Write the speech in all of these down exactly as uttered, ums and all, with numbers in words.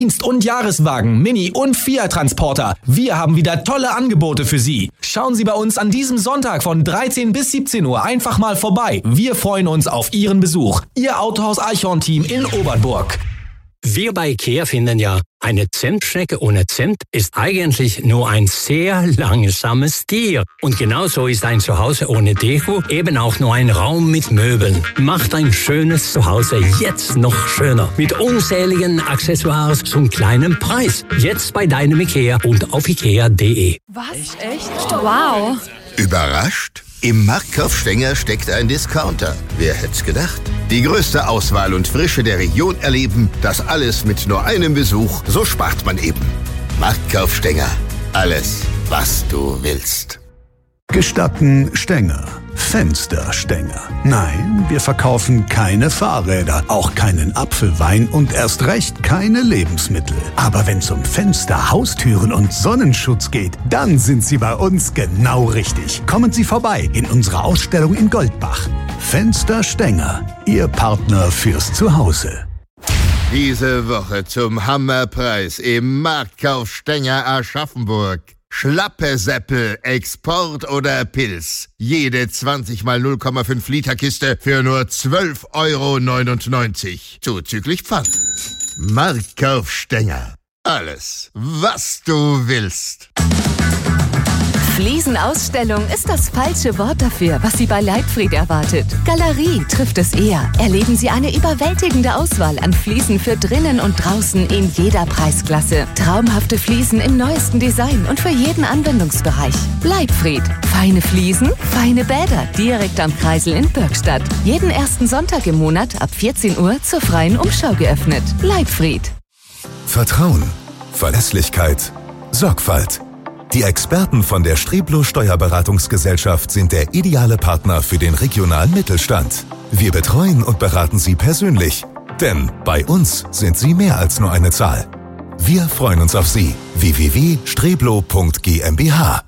Dienst- und Jahreswagen, Mini- und Fiat-Transporter. Wir haben wieder tolle Angebote für Sie. Schauen Sie bei uns an diesem Sonntag von dreizehn bis siebzehn Uhr einfach mal vorbei. Wir freuen uns auf Ihren Besuch. Ihr Autohaus Eichhorn-Team in Obernburg. Wir bei IKEA finden ja, eine Zimtschnecke ohne Zimt ist eigentlich nur ein sehr langsames Tier. Und genauso ist ein Zuhause ohne Deko eben auch nur ein Raum mit Möbeln. Macht ein schönes Zuhause jetzt noch schöner. Mit unzähligen Accessoires zum kleinen Preis. Jetzt bei deinem IKEA und auf ikea punkt de. Was? Echt? Wow. Überrascht? Im Marktkauf Stenger steckt ein Discounter. Wer hätt's gedacht? Die größte Auswahl und Frische der Region erleben, das alles mit nur einem Besuch, so spart man eben. Marktkauf Stenger. Alles, was du willst. Gestatten Stenger. Fensterstenger. Nein, wir verkaufen keine Fahrräder, auch keinen Apfelwein und erst recht keine Lebensmittel. Aber wenn es um Fenster, Haustüren und Sonnenschutz geht, dann sind Sie bei uns genau richtig. Kommen Sie vorbei in unserer Ausstellung in Goldbach. Fensterstenger, Ihr Partner fürs Zuhause. Diese Woche zum Hammerpreis im Marktkauf Stenger Aschaffenburg. Schlappe Seppel, Export oder Pils. Jede zwanzig mal null Komma fünf Liter Kiste für nur zwölf Euro neunundneunzig. Zuzüglich Pfand. Marktkauf Stenger. Alles, was du willst. Fliesenausstellung ist das falsche Wort dafür, was Sie bei Leitfried erwartet. Galerie trifft es eher. Erleben Sie eine überwältigende Auswahl an Fliesen für drinnen und draußen in jeder Preisklasse. Traumhafte Fliesen im neuesten Design und für jeden Anwendungsbereich. Leitfried. Feine Fliesen, feine Bäder. Direkt am Kreisel in Bürgstadt. Jeden ersten Sonntag im Monat ab vierzehn Uhr zur freien Umschau geöffnet. Leitfried. Vertrauen, Verlässlichkeit, Sorgfalt. Die Experten von der Streblo Steuerberatungsgesellschaft sind der ideale Partner für den regionalen Mittelstand. Wir betreuen und beraten Sie persönlich, denn bei uns sind Sie mehr als nur eine Zahl. Wir freuen uns auf Sie. w w w punkt streblo punkt g m b h.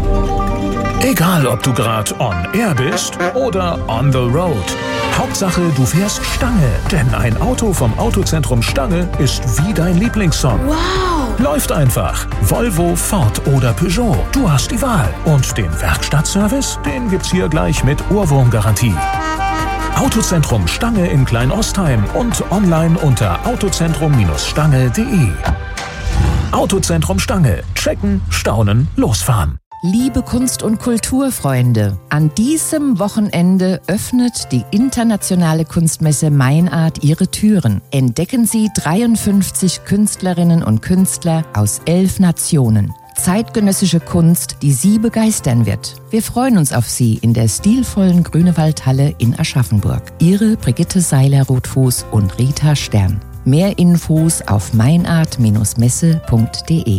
Egal, ob du gerade on air bist oder on the road. Hauptsache, du fährst Stange, denn ein Auto vom Autozentrum Stange ist wie dein Lieblingssong. Wow! Läuft einfach. Volvo, Ford oder Peugeot. Du hast die Wahl. Und den Werkstattservice, den gibt's hier gleich mit Ohrwurmgarantie. Autozentrum Stange in Kleinostheim und online unter autozentrum Bindestrich stange punkt de. Autozentrum Stange. Checken, staunen, losfahren. Liebe Kunst- und Kulturfreunde, an diesem Wochenende öffnet die internationale Kunstmesse Meinart ihre Türen. Entdecken Sie dreiundfünfzig Künstlerinnen und Künstler aus elf Nationen. Zeitgenössische Kunst, die Sie begeistern wird. Wir freuen uns auf Sie in der stilvollen Grünewaldhalle in Aschaffenburg. Ihre Brigitte Seiler-Rotfuß und Rita Stern. Mehr Infos auf meinart Bindestrich messe punkt de.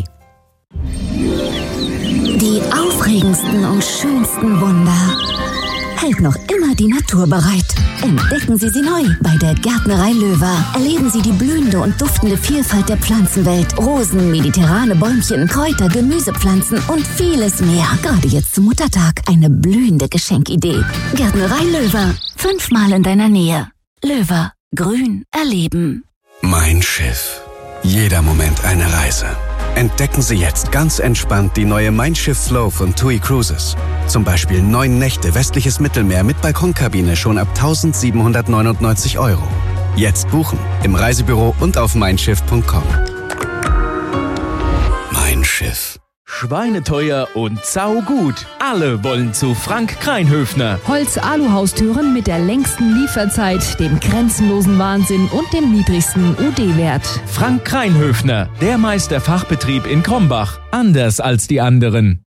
Die aufregendsten und schönsten Wunder hält noch immer die Natur bereit. Entdecken Sie sie neu bei der Gärtnerei Löwer. Erleben Sie die blühende und duftende Vielfalt der Pflanzenwelt. Rosen, mediterrane Bäumchen, Kräuter, Gemüsepflanzen und vieles mehr. Gerade jetzt zum Muttertag eine blühende Geschenkidee. Gärtnerei Löwer. Fünfmal in deiner Nähe. Löwer. Grün erleben. Mein Schiff. Jeder Moment eine Reise. Entdecken Sie jetzt ganz entspannt die neue Mein Schiff Flow von TUI Cruises. Zum Beispiel neun Nächte westliches Mittelmeer mit Balkonkabine schon ab eintausendsiebenhundertneunundneunzig Euro. Jetzt buchen im Reisebüro und auf mein schiff punkt com. Mein Schiff. Schweineteuer und saugut. Alle wollen zu Frank Kreinhöfner. Holz-Alu-Haustüren mit der längsten Lieferzeit, dem grenzenlosen Wahnsinn und dem niedrigsten U D-Wert. Frank Kreinhöfner, der Meisterfachbetrieb in Krombach. Anders als die anderen.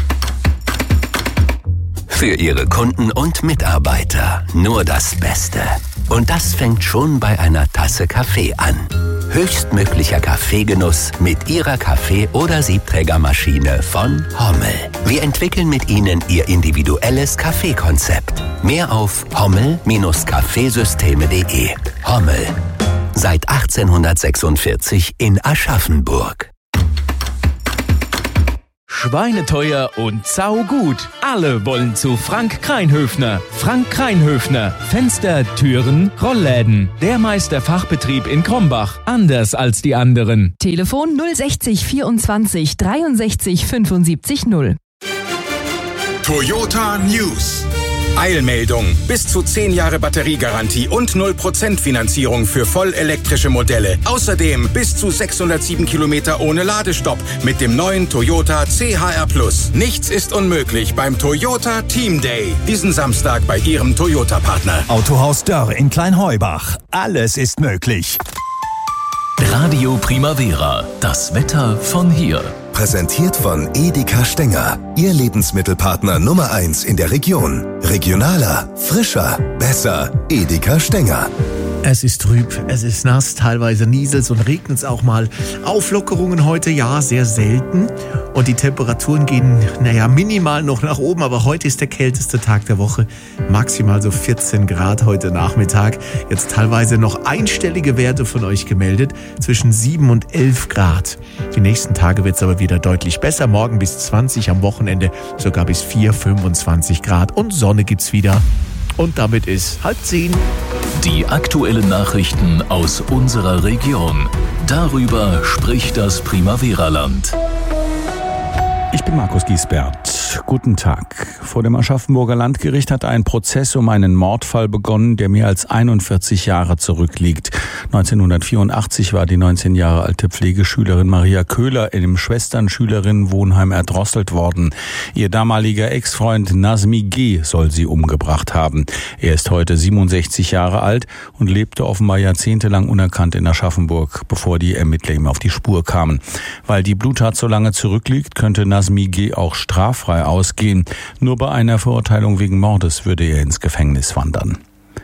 Für Ihre Kunden und Mitarbeiter nur das Beste. Und das fängt schon bei einer Tasse Kaffee an. Höchstmöglicher Kaffeegenuss mit Ihrer Kaffee- oder Siebträgermaschine von Hommel. Wir entwickeln mit Ihnen Ihr individuelles Kaffeekonzept. Mehr auf hommel Bindestrich kaffeesysteme punkt de. Hommel. Seit achtzehnhundertsechsundvierzig in Aschaffenburg. Schweineteuer und saugut. Alle wollen zu Frank Kreinhöfner. Frank Kreinhöfner. Fenster, Türen, Rollläden. Der Meisterfachbetrieb in Krombach. Anders als die anderen. Telefon null sechzig vierundzwanzig dreiundsechzig fünfundsiebzig null. Toyota News. Eilmeldung. Bis zu zehn Jahre Batteriegarantie und null Prozent Finanzierung für vollelektrische Modelle. Außerdem bis zu sechshundertsieben Kilometer ohne Ladestopp mit dem neuen Toyota C H R Plus. Nichts ist unmöglich beim Toyota Team Day. Diesen Samstag bei Ihrem Toyota-Partner. Autohaus Dörr in Kleinheubach. Alles ist möglich. Radio Primavera. Das Wetter von hier. Präsentiert von Edeka Stenger. Ihr Lebensmittelpartner Nummer eins in der Region. Regionaler, frischer, besser. Edeka Stenger. Es ist trüb, es ist nass, teilweise nieselt und regnet es auch mal. Auflockerungen heute, ja, sehr selten. Und die Temperaturen gehen, naja, minimal noch nach oben. Aber heute ist der kälteste Tag der Woche. Maximal so vierzehn Grad heute Nachmittag. Jetzt teilweise noch einstellige Werte von euch gemeldet. Zwischen sieben und elf Grad. Die nächsten Tage wird es aber wieder deutlich besser. Morgen bis zwanzig, am Wochenende sogar bis vier, fünfundzwanzig Grad. Und Sonne gibt's wieder. Und damit ist halb zehn. Die aktuellen Nachrichten aus unserer Region. Darüber spricht das Primavera-Land. Ich bin Markus Giesbert. Guten Tag. Vor dem Aschaffenburger Landgericht hat ein Prozess um einen Mordfall begonnen, der mehr als einundvierzig Jahre zurückliegt. neunzehnhundertvierundachtzig war die neunzehn Jahre alte Pflegeschülerin Maria Köhler in dem Schwestern-Schülerinnenwohnheim erdrosselt worden. Ihr damaliger Ex-Freund Nazmi G. soll sie umgebracht haben. Er ist heute siebenundsechzig Jahre alt und lebte offenbar jahrzehntelang unerkannt in Aschaffenburg, bevor die Ermittler ihm auf die Spur kamen. Weil die Bluttat so lange zurückliegt, könnte Nazmi G. auch straffrei ausgehen. Nur bei einer Verurteilung wegen Mordes würde er ins Gefängnis wandern.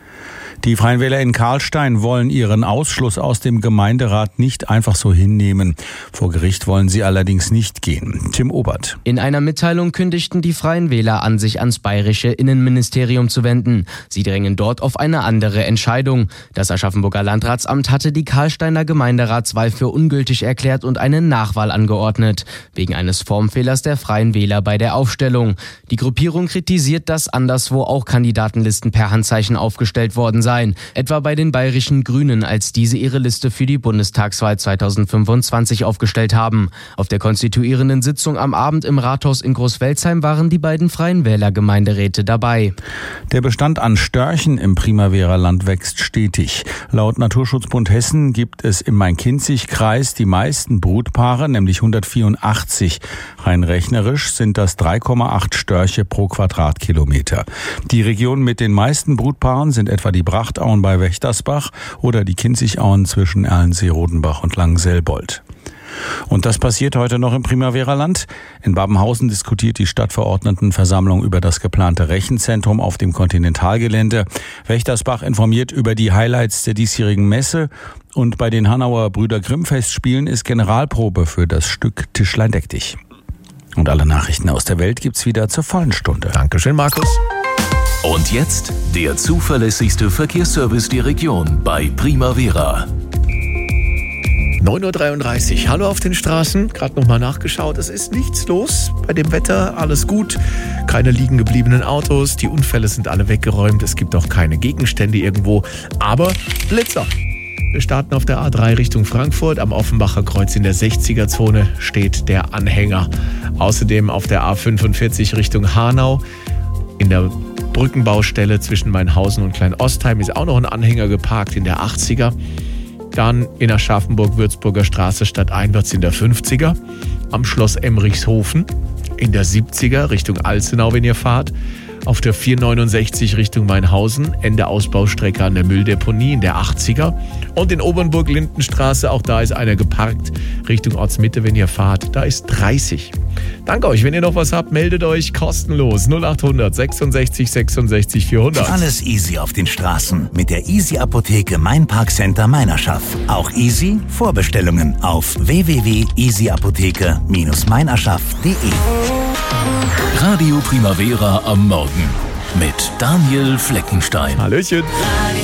Die Freien Wähler in Karlstein wollen ihren Ausschluss aus dem Gemeinderat nicht einfach so hinnehmen. Vor Gericht wollen sie allerdings nicht gehen. Tim Obert. In einer Mitteilung kündigten die Freien Wähler an, sich ans bayerische Innenministerium zu wenden. Sie drängen dort auf eine andere Entscheidung. Das Aschaffenburger Landratsamt hatte die Karlsteiner Gemeinderatswahl für ungültig erklärt und eine Nachwahl angeordnet. Wegen eines Formfehlers der Freien Wähler bei der Aufstellung. Die Gruppierung kritisiert, dass anderswo auch Kandidatenlisten per Handzeichen aufgestellt worden seien. Sein, etwa bei den bayerischen Grünen, als diese ihre Liste für die Bundestagswahl zweitausendfünfundzwanzig aufgestellt haben. Auf der konstituierenden Sitzung am Abend im Rathaus in Großwelzheim waren die beiden Freien Wähler Gemeinderäte dabei. Der Bestand an Störchen im Primavera-Land wächst stetig. Laut Naturschutzbund Hessen gibt es im Main-Kinzig-Kreis die meisten Brutpaare, nämlich hundertvierundachtzig. Rein rechnerisch sind das drei Komma acht Störche pro Quadratkilometer. Die Regionen mit den meisten Brutpaaren sind etwa die Brachtauen bei Wächtersbach oder die Kinzigauen zwischen Erlensee-Rodenbach und Langenselbold. Und das passiert heute noch im Primavera-Land. In Babenhausen diskutiert die Stadtverordnetenversammlung über das geplante Rechenzentrum auf dem Kontinentalgelände. Wächtersbach informiert über die Highlights der diesjährigen Messe. Und bei den Hanauer Brüder Grimm Festspielen ist Generalprobe für das Stück Tischlein deck dich. Und alle Nachrichten aus der Welt gibt's wieder zur vollen Stunde. Dankeschön, Markus. Und jetzt der zuverlässigste Verkehrsservice der Region bei Primavera. neun Uhr dreiunddreißig. Hallo auf den Straßen. Gerade nochmal nachgeschaut. Es ist nichts los. Bei dem Wetter alles gut. Keine liegen gebliebenen Autos. Die Unfälle sind alle weggeräumt. Es gibt auch keine Gegenstände irgendwo. Aber Blitzer. Wir starten auf der A drei Richtung Frankfurt. Am Offenbacher Kreuz in der sechziger-Zone steht der Anhänger. Außerdem auf der A fünfundvierzig Richtung Hanau. In der Brückenbaustelle zwischen Mainhausen und Kleinostheim ist auch noch ein Anhänger geparkt in der achtziger. Dann in Aschaffenburg-Würzburger Straße stadteinwärts in der fünfziger. Am Schloss Emmrichshofen in der siebziger Richtung Alzenau, wenn ihr fahrt. Auf der vierhundertneunundsechzig Richtung Mainhausen, Ende Ausbaustrecke an der Mülldeponie in der achtziger. Und in Obernburg-Lindenstraße, auch da ist einer geparkt Richtung Ortsmitte, wenn ihr fahrt. Da ist dreißig. Danke euch. Wenn ihr noch was habt, meldet euch kostenlos. null achthundert sechsundsechzig sechsundsechzig vierhundert. Alles easy auf den Straßen mit der Easy Apotheke Main Park Center Meinerschaff. Auch easy Vorbestellungen auf w w w punkt easy apotheke Bindestrich meinerschaff punkt de. Radio Primavera am Morgen mit Daniel Fleckenstein. Hallöchen.